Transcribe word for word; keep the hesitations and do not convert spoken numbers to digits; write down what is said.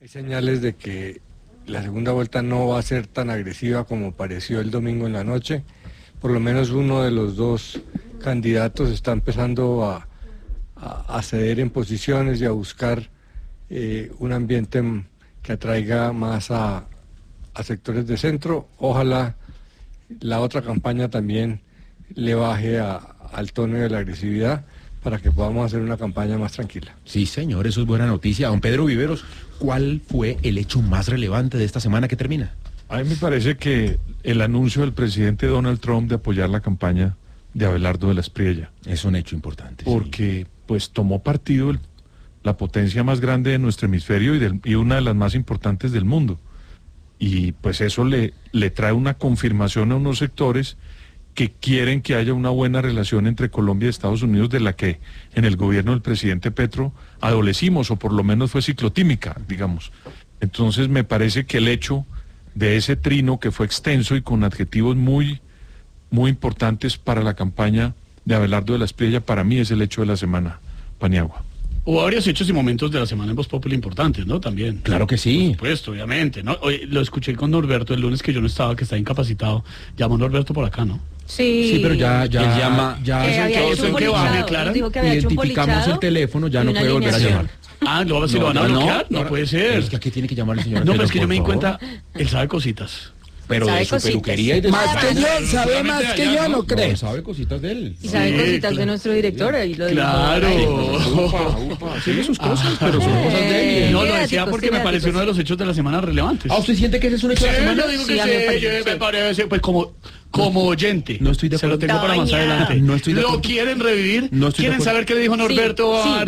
Hay señales de que la segunda vuelta no va a ser tan agresiva como pareció el domingo en la noche. Por lo menos uno de los dos candidatos está empezando a, a, a ceder en posiciones y a buscar eh, un ambiente que atraiga más a, a sectores de centro. Ojalá la otra campaña también le baje a, al tono de la agresividad para que podamos hacer una campaña más tranquila. Sí, señor, eso es buena noticia. Don Pedro Viveros, ¿cuál fue el hecho más relevante de esta semana que termina? A mí me parece que el anuncio del presidente Donald Trump de apoyar la campaña de Abelardo de la Espriella. Es un hecho importante. Porque sí. pues tomó partido el, la potencia más grande de nuestro hemisferio y, del, y una de las más importantes del mundo. Y pues eso le, le trae una confirmación a unos sectores que quieren que haya una buena relación entre Colombia y Estados Unidos, de la que en el gobierno del presidente Petro adolecimos, o por lo menos fue ciclotímica, digamos. Entonces me parece que el hecho de ese trino, que fue extenso y con adjetivos muy, muy importantes para la campaña de Abelardo de la Espriella, para mí es el hecho de la semana, Paniagua. Hubo varios hechos y momentos de la semana en Voz Populi importantes, ¿no? También. Claro que sí. Por supuesto, obviamente, ¿no? Hoy lo escuché con Norberto el lunes que yo no estaba, que está incapacitado. Llamó Norberto por acá, ¿no? Sí. Sí, pero ya, ya, Él llama, ya que se- había todo hecho eso un en que baje, polichado. Clara. Dijo que había hecho un identificamos polichado el teléfono, ya y no una puede volver a alineación. llamar. Ah, ¿lo, si lo van a no, bloquear? No, ahora- puede ser. Es que aquí tiene que llamar el señor. No, Antelo, pero es que yo por me di favor. cuenta, él sabe cositas. Pero Sabe de su cositas. peluquería y de Más su- que yo, sabe más que yo, no No, cree. sabe cositas de él. Y sabe Sí, cositas claro. de nuestro director y lo dijo. Claro. Upa, upa, tiene sus cosas, pero son cosas de él. No, lo decía Mediáticos, porque me mediáticos. pareció uno de los hechos de la semana relevantes. ¿Ah, usted siente que ese es un hecho de la semana? yo digo Sí, que a mí me sí, parece, yo- me sí. parece, pues como, como oyente. No estoy de Se lo acuerdo. tengo para más Doña. adelante. No estoy de ¿Lo acuerdo. quieren revivir? No estoy de ¿Quieren acuerdo. saber qué le dijo Norberto Sí, a sí.